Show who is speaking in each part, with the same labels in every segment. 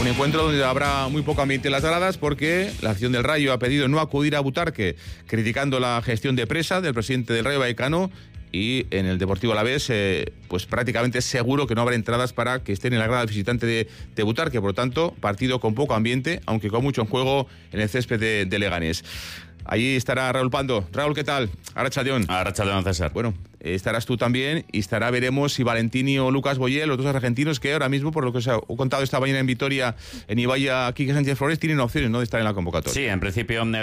Speaker 1: Un encuentro donde habrá muy poco ambiente en las gradas porque la afición del Rayo ha pedido no acudir a Butarque, criticando la gestión de presa del presidente del Rayo Vallecano. Y en el Deportivo Alavés, pues prácticamente seguro que no habrá entradas para que estén en la grada del visitante de Butarque. Por lo tanto, partido con poco ambiente, aunque con mucho en juego en el césped de Leganés. Allí estará Raúl Pando. Raúl, ¿qué tal? Arratsaldeon.
Speaker 2: Arratsaldeon, César.
Speaker 1: Bueno, estarás tú también y veremos si Valentini o Lucas Boyel, los dos argentinos que ahora mismo, por lo que os he contado esta mañana en Vitoria, en Ibaya, Quique Sánchez Flores, tienen opciones, ¿no?, de estar en la convocatoria.
Speaker 2: Sí, en principio van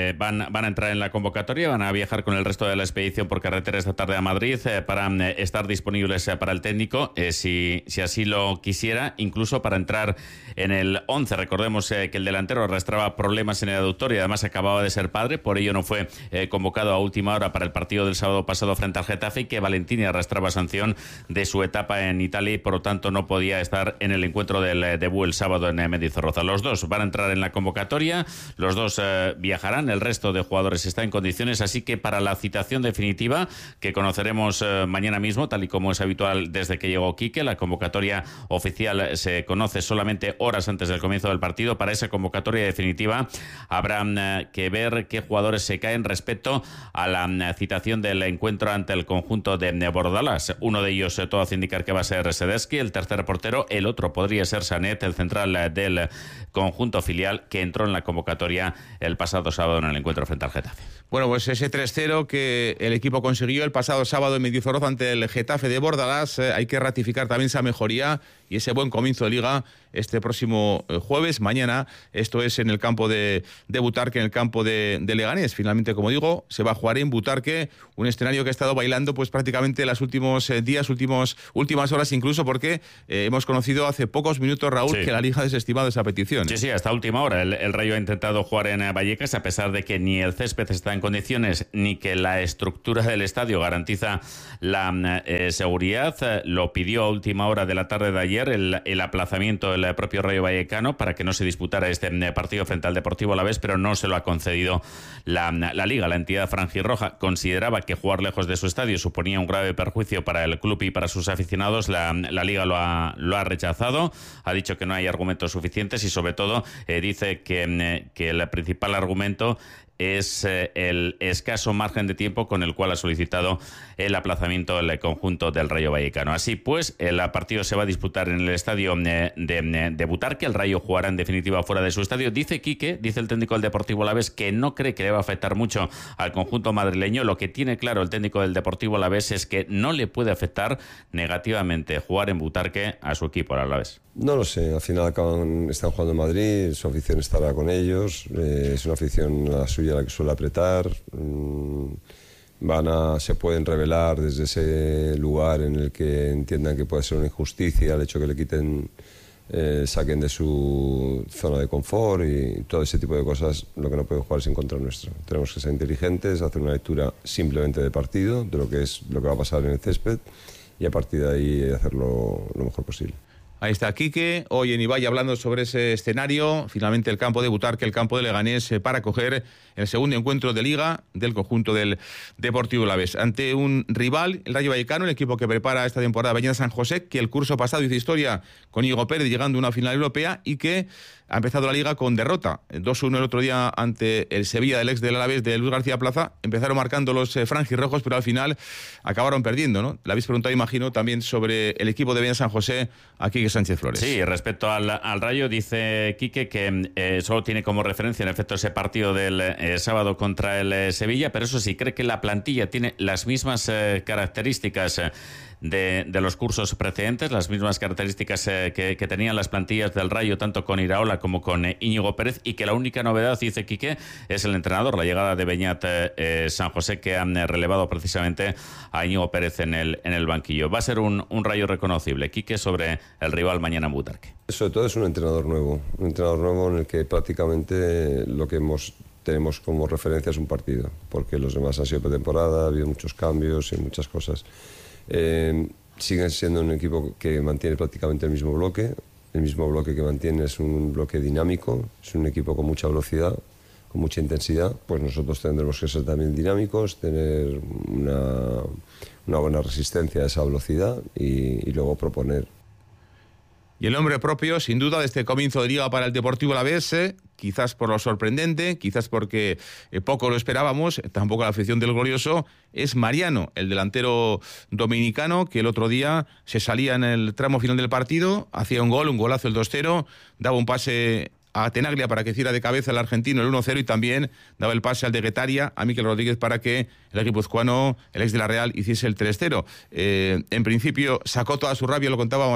Speaker 2: a entrar en la convocatoria, van a viajar con el resto de la expedición por carretera esta tarde a Madrid para estar disponibles para el técnico, si así lo quisiera, incluso para entrar en el 11. Recordemos que el delantero arrastraba problemas en el aductor y además acababa de ser padre, por ello no fue convocado a última hora para el partido del sábado pasado frente al Getafe, y que Valentini arrastraba sanción de su etapa en Italia y por lo tanto no podía estar en el encuentro del debut el sábado en Mendizorroza. Los dos van a entrar en la convocatoria, los dos viajarán, el resto de jugadores está en condiciones, así que para la citación definitiva, que conoceremos mañana mismo, tal y como es habitual desde que llegó Quique, la convocatoria oficial se conoce solamente horas antes del comienzo del partido. Para esa convocatoria definitiva habrá que ver qué jugadores se caen respecto a la citación del encuentro ante el conjunto de Bordalás. Uno de ellos, todo hace indicar que va a ser Sedesky, el tercer portero. El otro podría ser Sanet, el central del conjunto filial, que entró en la convocatoria el pasado sábado en el encuentro frente al Getafe.
Speaker 1: Bueno, pues ese 3-0 que el equipo consiguió el pasado sábado en Mendizorroza ante el Getafe de Bordalás, hay que ratificar también esa mejoría y ese buen comienzo de Liga este próximo jueves, mañana. Esto es en el campo de Butarque, en el campo de Leganés. Finalmente, como digo, se va a jugar en Butarque, un escenario que ha estado bailando pues prácticamente los últimos días, últimas horas, incluso porque hemos conocido hace pocos minutos, Raúl, que la Liga ha desestimado esa petición.
Speaker 2: Sí, hasta última hora. El Rayo ha intentado jugar en Vallecas, a pesar de que ni el césped está en condiciones, ni que la estructura del estadio garantiza la seguridad. Lo pidió a última hora de la tarde de ayer el aplazamiento del propio Rayo Vallecano para que no se disputara este partido frente al Deportivo Alavés, pero no se lo ha concedido la Liga. La entidad franjirroja consideraba que jugar lejos de su estadio suponía un grave perjuicio para el club y para sus aficionados. La Liga lo ha rechazado, ha dicho que no hay argumentos suficientes y sobre todo dice que el principal argumento es el escaso margen de tiempo con el cual ha solicitado el aplazamiento del conjunto del Rayo Vallecano. Así pues, el partido se va a disputar en el estadio de Butarque. El Rayo jugará en definitiva fuera de su estadio. Dice Quique, dice el técnico del Deportivo Alavés, que no cree que le va a afectar mucho al conjunto madrileño. Lo que tiene claro el técnico del Deportivo Alavés es que no le puede afectar negativamente jugar en Butarque a su equipo, el Alavés.
Speaker 3: No lo sé, al final están jugando en Madrid, su afición estará con ellos, es una afición la suya la que suele apretar, se pueden rebelar desde ese lugar en el que entiendan que puede ser una injusticia el hecho que le quiten, saquen de su zona de confort y todo ese tipo de cosas. Lo que no pueden jugar es en contra nuestro. Tenemos que ser inteligentes, hacer una lectura simplemente de partido, de lo que va a pasar en el césped y a partir de ahí hacerlo lo mejor posible.
Speaker 1: Ahí está Quique, hoy en Ibaya hablando sobre ese escenario. Finalmente el campo de Butarque, el campo de Leganés, para coger el segundo encuentro de Liga del conjunto del Deportivo Alavés. Ante un rival, el Rayo Vallecano, el equipo que prepara esta temporada Avenida San José, que el curso pasado hizo historia con Íñigo Pérez llegando a una final europea y que ha empezado la Liga con derrota. 2-1 el otro día ante el Sevilla del ex del Alavés de Luis García Plaza. Empezaron marcando los franjirrojos, pero al final acabaron perdiendo, ¿no? Le habéis preguntado, imagino, también sobre el equipo de Avenida San José a Quique Sánchez Flores.
Speaker 2: Sí, respecto al Rayo, dice Quique que solo tiene como referencia en efecto ese partido del sábado contra el Sevilla, pero eso sí, cree que la plantilla tiene las mismas características de los cursos precedentes, las mismas características que tenían las plantillas del Rayo, tanto con Iraola como con Íñigo Pérez, y que la única novedad, dice Quique, es el entrenador, la llegada de Beñat San José, que han relevado precisamente a Íñigo Pérez en el banquillo. Va a ser un Rayo reconocible. Quique sobre el rival mañana en Butarque.
Speaker 3: Sobre todo es un entrenador nuevo en el que prácticamente lo que tenemos como referencia es un partido, porque los demás han sido pretemporada, ha habido muchos cambios y muchas cosas. Siguen siendo un equipo que mantiene prácticamente el mismo bloque. El mismo bloque que mantiene es un bloque dinámico, es un equipo con mucha velocidad, con mucha intensidad. Pues nosotros tendremos que ser también dinámicos, tener una buena resistencia a esa velocidad y luego proponer.
Speaker 1: Y el nombre propio, sin duda, de este comienzo de Liga para el Deportivo Alavés, quizás por lo sorprendente, quizás porque poco lo esperábamos, tampoco la afición del glorioso, es Mariano, el delantero dominicano, que el otro día se salía en el tramo final del partido, hacía un golazo, el 2-0, daba un pase a Tenaglia para que hiciera de cabeza el argentino el 1-0 y también daba el pase al de Guetaria, a Mikel Rodríguez, para que el guipuzcoano, el ex de la Real, hiciese el 3-0. En principio sacó toda su rabia, lo contaba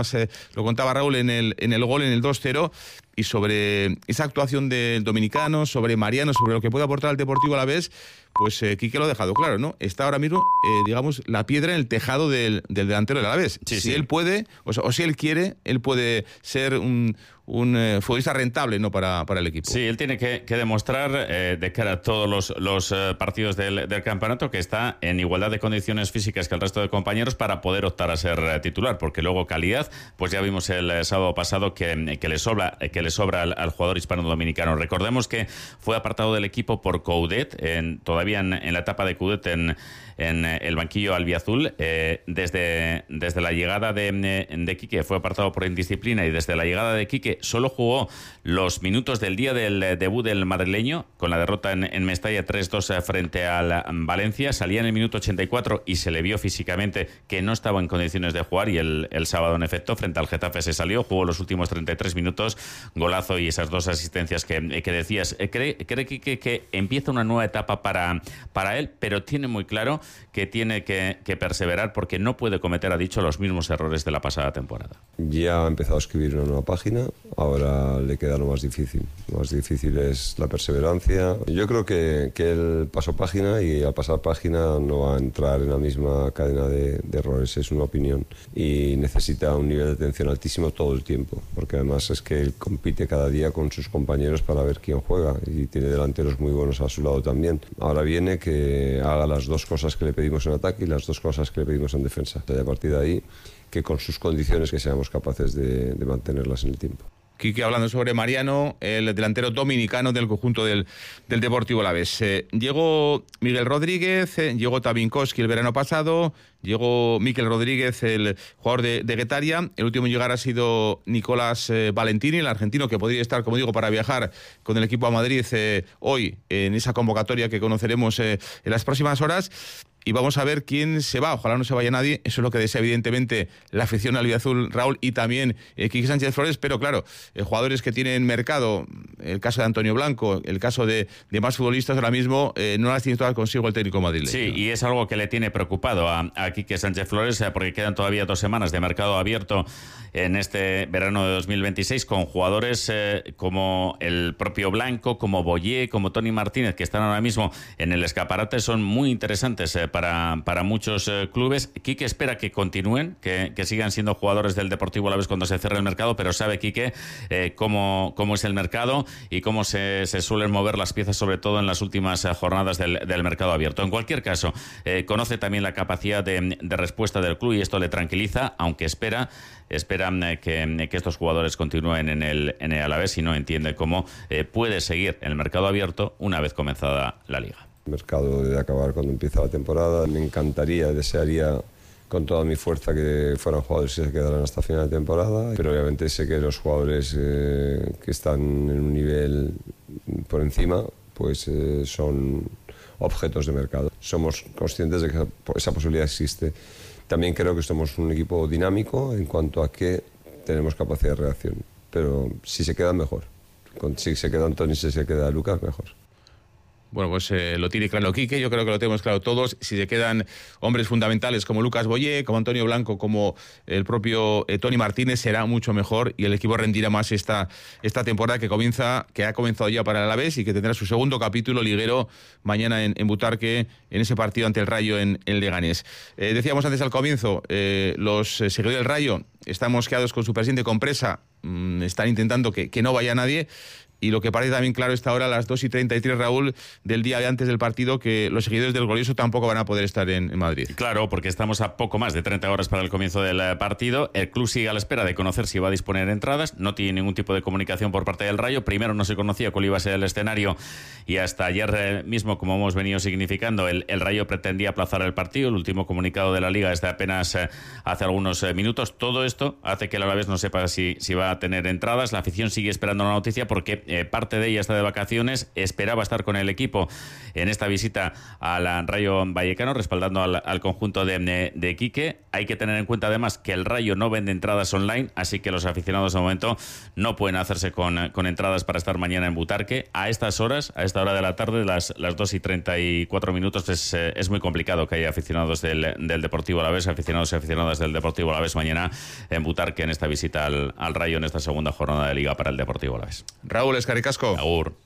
Speaker 1: Raúl en el gol, en el 2-0, y sobre esa actuación del dominicano, sobre Mariano, sobre lo que puede aportar al Deportivo Alavés, pues Quique lo ha dejado claro, ¿no? Está ahora mismo, digamos, la piedra en el tejado del delantero del Alavés.
Speaker 2: Sí,
Speaker 1: si él puede, o si él quiere, él puede ser un futbolista rentable, ¿no?, para el equipo.
Speaker 2: Sí, él tiene que demostrar de cara a todos los partidos del campeonato que está en igualdad de condiciones físicas que el resto de compañeros para poder optar a ser titular, porque luego calidad, pues ya vimos el sábado pasado que le sobra al jugador hispano-dominicano. Recordemos que fue apartado del equipo por Coudet, todavía en la etapa de Coudet en el banquillo albiazul, desde la llegada de Quique fue apartado por indisciplina, y desde la llegada de Quique solo jugó los minutos del día del debut del madrileño, con la derrota en Mestalla 3-2 frente al Valencia. Salía en el minuto 84 y se le vio físicamente que no estaba en condiciones de jugar, y el sábado, en efecto, frente al Getafe se salió, jugó los últimos 33 minutos, golazo y esas 2 asistencias que decías. ¿Cree Quique que empieza una nueva etapa para él, pero tiene muy claro que tiene que perseverar, porque no puede cometer, ha dicho, los mismos errores de la pasada temporada?
Speaker 3: Ya ha empezado a escribir una nueva página, ahora le queda lo más difícil. Lo más difícil es la perseverancia. Yo creo que él pasó página, y al pasar página no va a entrar en la misma cadena de errores, es una opinión, y necesita un nivel de atención altísimo todo el tiempo, porque además es que él compite cada día con sus compañeros para ver quién juega, y tiene delanteros muy buenos a su lado también. Ahora viene que haga las 2 cosas que le pedimos en ataque y las 2 cosas que le pedimos en defensa. Y a partir de ahí, que con sus condiciones que seamos capaces de mantenerlas en el tiempo.
Speaker 1: Quique hablando sobre Mariano, el delantero dominicano del conjunto del Deportivo Alavés. Llegó Miguel Rodríguez, llegó Tabinkowski el verano pasado, llegó Mikel Rodríguez, el jugador de Guetaria. El último en llegar ha sido Nicolás Valentini, el argentino, que podría estar, como digo, para viajar con el equipo a Madrid hoy en esa convocatoria que conoceremos en las próximas horas. Y vamos a ver quién se va. Ojalá no se vaya nadie. Eso es lo que desea, evidentemente, la afición albiazul, Raúl, y también Quique Sánchez Flores. Pero claro, jugadores que tienen mercado, el caso de Antonio Blanco, el caso de más futbolistas ahora mismo, no las tiene todas consigo el técnico madrileño.
Speaker 2: Sí, y es algo que le tiene preocupado a Quique Sánchez Flores, porque quedan todavía 2 semanas de mercado abierto en este verano de 2026, con jugadores como el propio Blanco, como Boyé, como Tony Martínez, que están ahora mismo en el escaparate. Son muy interesantes para muchos clubes. Quique espera que continúen, que sigan siendo jugadores del Deportivo Alavés cuando se cierre el mercado, pero sabe Quique cómo es el mercado y cómo se suelen mover las piezas, sobre todo en las últimas jornadas del mercado abierto. En cualquier caso, conoce también la capacidad de respuesta del club, y esto le tranquiliza, aunque esperan que estos jugadores continúen en el Alavés, y no entiende cómo puede seguir en el mercado abierto una vez comenzada la Liga.
Speaker 3: El mercado debe acabar cuando empieza la temporada. Me encantaría, desearía con toda mi fuerza que fueran jugadores que se quedaran hasta final de temporada, pero obviamente sé que los jugadores que están en un nivel por encima, pues son objetos de mercado. Somos conscientes de que esa posibilidad existe. También creo que somos un equipo dinámico en cuanto a que tenemos capacidad de reacción, pero si se quedan, mejor. Si se queda Antonio y si se queda Lucas, mejor.
Speaker 1: Bueno, pues lo tiene claro Quique, yo creo que lo tenemos claro todos. Si se quedan hombres fundamentales como Lucas Boyé, como Antonio Blanco, como el propio Tony Martínez, será mucho mejor, y el equipo rendirá más esta temporada que ha comenzado ya para el Alavés, y que tendrá su segundo capítulo liguero mañana en Butarque, en ese partido ante el Rayo en Leganés. Decíamos antes al comienzo, los seguidores del Rayo están mosqueados con su presidente, con Presa. Están intentando que no vaya nadie, Y lo que parece también claro esta hora, a las 2:33, Raúl, del día de antes del partido, que los seguidores del Glorioso tampoco van a poder estar en Madrid.
Speaker 2: Claro, porque estamos a poco más de 30 horas para el comienzo del partido. El club sigue a la espera de conocer si va a disponer entradas. No tiene ningún tipo de comunicación por parte del Rayo. Primero no se conocía cuál iba a ser el escenario y hasta ayer mismo, como hemos venido significando, el Rayo pretendía aplazar el partido. El último comunicado de la Liga es de apenas hace algunos minutos. Todo esto hace que el Alavés no sepa si va a tener entradas. La afición sigue esperando la noticia porque parte de ella está de vacaciones, esperaba estar con el equipo en esta visita al Rayo Vallecano, respaldando al conjunto de Quique. Hay que tener en cuenta además que el Rayo no vende entradas online, así que los aficionados de momento no pueden hacerse con entradas para estar mañana en Butarque. A estas horas, a esta hora de la tarde, las 2:34, es muy complicado que haya aficionados del Deportivo Alavés, aficionados y aficionadas del Deportivo Alavés mañana en Butarque en esta visita al Rayo en esta segunda jornada de Liga para el Deportivo Alavés.
Speaker 1: Raúl, eskerrik asko.
Speaker 2: Agur.